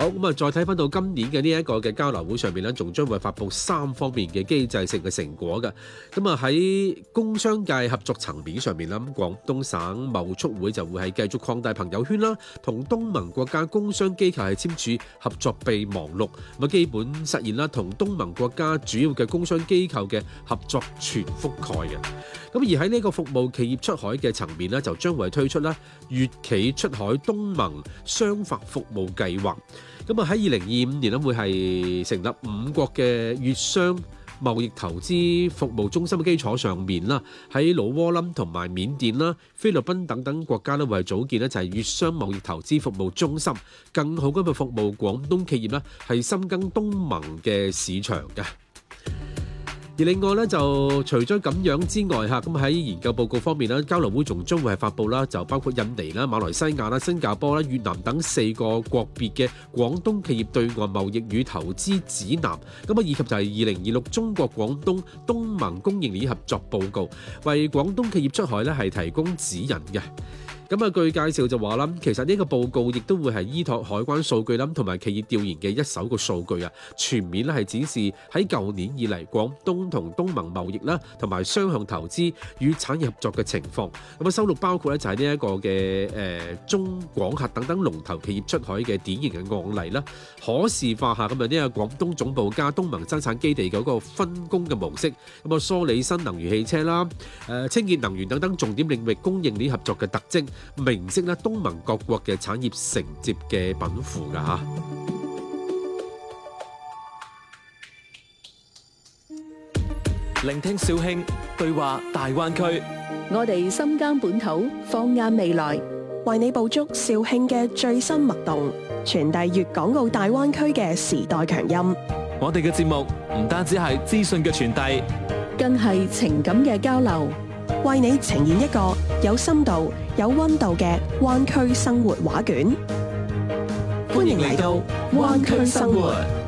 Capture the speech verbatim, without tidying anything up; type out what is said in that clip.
好，咁啊，再睇翻到今年嘅呢一個嘅交流會上面咧，仲將會發布三方面嘅機制性嘅成果嘅。咁啊喺工商界合作層面上面啦，廣東省貿促會就會係繼續擴大朋友圈啦，同東盟國家工商機構係簽署合作備忘錄，咁啊基本實現啦同東盟國家主要嘅工商機構嘅合作全覆蓋嘅。咁而喺呢個服務企業出海嘅層面咧，就將會推出啦粵企出海東盟商法服務計劃。咁啊喺二零二五年咧會係成立五國嘅粵商貿易投資服務中心嘅基礎上面啦，喺老撾林同埋緬甸啦、菲律賓等等國家咧會係組建咧就係粵商貿易投資服務中心，更好咁去服務廣東企業啦，係深耕東盟嘅市場嘅。而另外咧，就除咗咁樣之外嚇，咁喺研究報告方面咧，交流會仲將會係發布啦，就包括印尼啦、馬來西亞啦、新加坡啦、越南等四個國別嘅廣東企業對外貿易與投資指南，咁啊以及就係二零二六中國廣東東盟供應鏈合作報告，為廣東企業出海咧係提供指引嘅。咁啊，據介紹就話啦，其實呢個報告亦都會係依託海關數據啦，同埋企業調研嘅一手個數據啊，全面咧係展示喺舊年以嚟廣東同東盟貿易啦，同埋雙向投資與產業合作嘅情況。咁啊，收錄包括咧就係呢一個嘅誒中廣核等等龍頭企業出海嘅典型嘅案例啦，可視化下咁啊呢個廣東總部加東盟生產基地嗰個分工嘅模式。咁啊，梳理新能源汽車啦、誒清潔能源等等重點領域供應鏈合作嘅特徵。明晰咧東盟各國嘅產業承接嘅稟賦㗎嚇。 聆聽肇慶對話大灣區， 我哋深耕本土，放眼未來，為你捕捉肇慶嘅最新脈動，傳遞粵港澳大灣區嘅時代強音。 我哋嘅節目唔單止係資訊嘅傳遞， 更係情感嘅交流，為你呈現一個有深度、有溫度嘅灣區生活畫卷。歡迎嚟到灣區生活。